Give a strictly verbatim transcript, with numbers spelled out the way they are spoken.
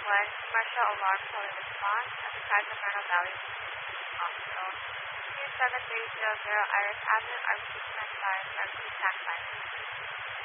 one, commercial alarm calling response at the Sacramento Valley Hospital. two seven three zero zero Iris Avenue, R C two nine five, R C Tax Line.